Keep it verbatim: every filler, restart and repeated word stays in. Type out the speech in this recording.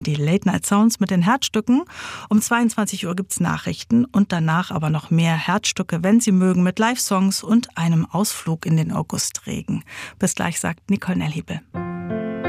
die Late Night Sounds mit den Herzstücken. Um zweiundzwanzig Uhr gibt's Nachrichten und danach aber noch mehr Herzstücke, wenn Sie mögen, mit Live-Songs und einem Ausflug in den Augustregen. Bis gleich, sagt Nicole Nelhebel.